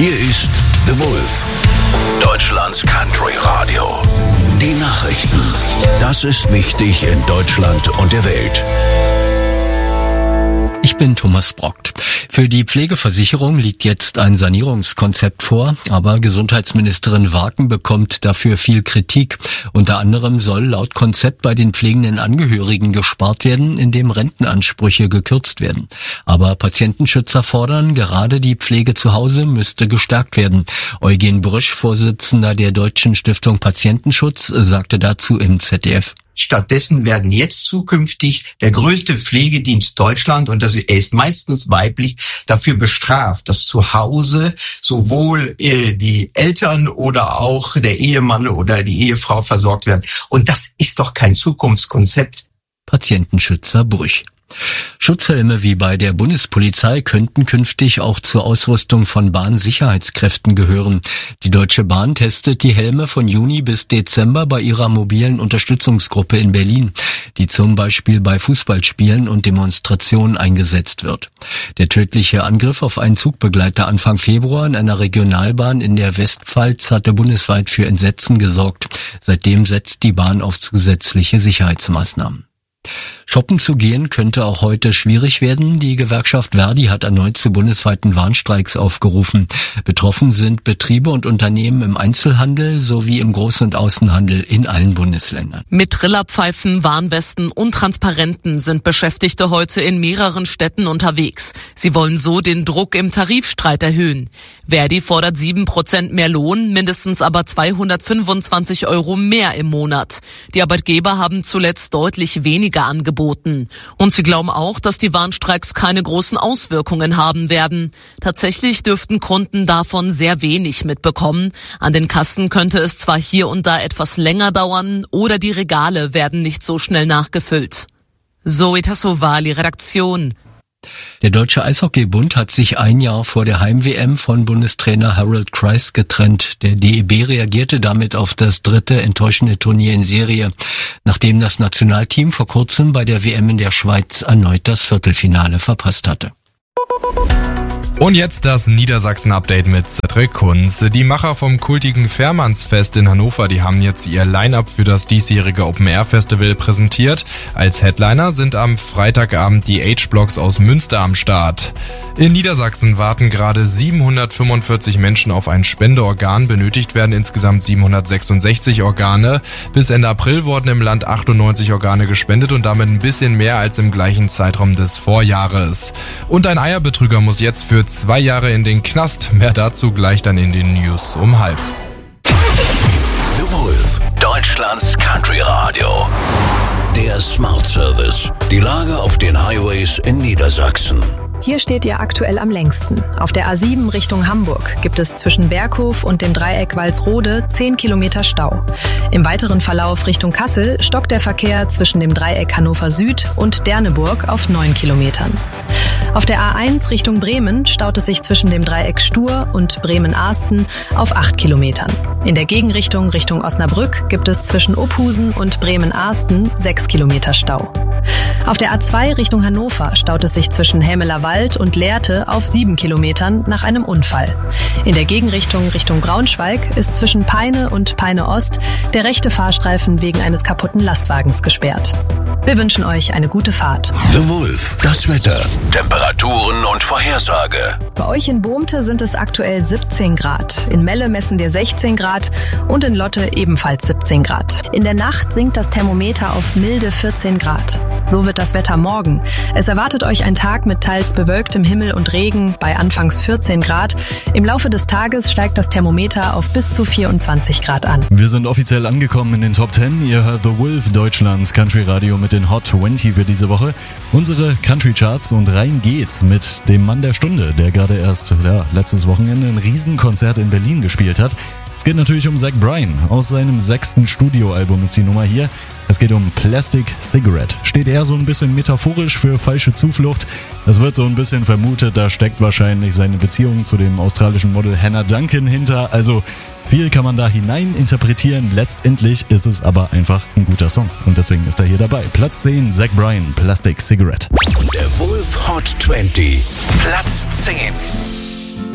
Hier ist The Wolf, Deutschlands Country Radio. Die Nachrichten. Das ist wichtig in Deutschland und der Welt. Ich bin Thomas Brockt. Für die Pflegeversicherung liegt jetzt ein Sanierungskonzept vor, aber Gesundheitsministerin Warken bekommt dafür viel Kritik. Unter anderem soll laut Konzept bei den pflegenden Angehörigen gespart werden, indem Rentenansprüche gekürzt werden. Aber Patientenschützer fordern, gerade die Pflege zu Hause müsste gestärkt werden. Eugen Brüsch, Vorsitzender der Deutschen Stiftung Patientenschutz, sagte dazu im ZDF. Stattdessen werden jetzt zukünftig der größte Pflegedienst Deutschland, und er ist meistens weiblich, dafür bestraft, dass zu Hause sowohl die Eltern oder auch der Ehemann oder die Ehefrau versorgt werden. Und das ist doch kein Zukunftskonzept. Patientenschützer Brüch. Schutzhelme wie bei der Bundespolizei könnten künftig auch zur Ausrüstung von Bahnsicherheitskräften gehören. Die Deutsche Bahn testet die Helme von Juni bis Dezember bei ihrer mobilen Unterstützungsgruppe in Berlin, die zum Beispiel bei Fußballspielen und Demonstrationen eingesetzt wird. Der tödliche Angriff auf einen Zugbegleiter Anfang Februar in einer Regionalbahn in der Westpfalz hatte bundesweit für Entsetzen gesorgt. Seitdem setzt die Bahn auf zusätzliche Sicherheitsmaßnahmen. Shoppen zu gehen könnte auch heute schwierig werden. Die Gewerkschaft Verdi hat erneut zu bundesweiten Warnstreiks aufgerufen. Betroffen sind Betriebe und Unternehmen im Einzelhandel sowie im Groß- und Außenhandel in allen Bundesländern. Mit Trillerpfeifen, Warnwesten und Transparenten sind Beschäftigte heute in mehreren Städten unterwegs. Sie wollen so den Druck im Tarifstreit erhöhen. Verdi fordert 7% mehr Lohn, mindestens aber 225 € mehr im Monat. Die Arbeitgeber haben zuletzt deutlich weniger angeboten. Und sie glauben auch, dass die Warnstreiks keine großen Auswirkungen haben werden. Tatsächlich dürften Kunden davon sehr wenig mitbekommen. An den Kassen könnte es zwar hier und da etwas länger dauern oder die Regale werden nicht so schnell nachgefüllt. Zoe Tassovali, Redaktion. Der Deutsche Eishockeybund hat sich ein Jahr vor der Heim-WM von Bundestrainer Harold Kreis getrennt. Der DEB reagierte damit auf das dritte enttäuschende Turnier in Serie, nachdem das Nationalteam vor kurzem bei der WM in der Schweiz erneut das Viertelfinale verpasst hatte. Und jetzt das Niedersachsen-Update mit Cedric Kunz. Die Macher vom kultigen Fährmannsfest in Hannover, die haben jetzt ihr Line-Up für das diesjährige Open-Air-Festival präsentiert. Als Headliner sind am Freitagabend die H-Blocks aus Münster am Start. In Niedersachsen warten gerade 745 Menschen auf ein Spendeorgan. Benötigt werden insgesamt 766 Organe. Bis Ende April wurden im Land 98 Organe gespendet und damit ein bisschen mehr als im gleichen Zeitraum des Vorjahres. Und ein Eierbetrüger muss jetzt für 2 Jahre in den Knast. Mehr dazu gleich dann in den News um 12:30. The Wolf, Deutschlands Country Radio. Der Smart Service. Die Lage auf den Highways in Niedersachsen. Hier steht ihr aktuell am längsten. Auf der A7 Richtung Hamburg gibt es zwischen Berghof und dem Dreieck Walsrode 10 Kilometer Stau. Im weiteren Verlauf Richtung Kassel stockt der Verkehr zwischen dem Dreieck Hannover Süd und Derneburg auf 9 Kilometern. Auf der A1 Richtung Bremen staut es sich zwischen dem Dreieck Stur und Bremen-Ahsten auf 8 Kilometern. In der Gegenrichtung Richtung Osnabrück gibt es zwischen Ophusen und Bremen-Ahsten 6 Kilometer Stau. Auf der A2 Richtung Hannover staut es sich zwischen Hämelerwald und Lehrte auf 7 Kilometern nach einem Unfall. In der Gegenrichtung Richtung Braunschweig ist zwischen Peine und Peine Ost der rechte Fahrstreifen wegen eines kaputten Lastwagens gesperrt. Wir wünschen euch eine gute Fahrt. The Wolf, das Wetter, Temperaturen und Vorhersage. Bei euch in Bohmte sind es aktuell 17 Grad. In Melle messen wir 16 Grad und in Lotte ebenfalls 17 Grad. In der Nacht sinkt das Thermometer auf milde 14 Grad. So wird das Wetter morgen. Es erwartet euch ein Tag mit teils bewölktem Himmel und Regen bei anfangs 14 Grad. Im Laufe des Tages steigt das Thermometer auf bis zu 24 Grad an. Wir sind offiziell angekommen in den Top 10. Ihr hört The Wolf, Deutschlands Country Radio mit den Hot 20 für diese Woche. Unsere Country Charts, und rein geht's mit dem Mann der Stunde, der gerade erst letztes Wochenende ein Riesenkonzert in Berlin gespielt hat. Es geht natürlich um Zach Bryan. Aus seinem 6. Studioalbum ist die Nummer hier. Es geht um Plastic Cigarette. Steht eher so ein bisschen metaphorisch für falsche Zuflucht. Es wird so ein bisschen vermutet, da steckt wahrscheinlich seine Beziehung zu dem australischen Model Hannah Duncan hinter. Also viel kann man da hinein interpretieren. Letztendlich ist es aber einfach ein guter Song. Und deswegen ist er hier dabei. Platz 10, Zach Bryan, Plastic Cigarette. Der Wolf Hot 20, Platz 10.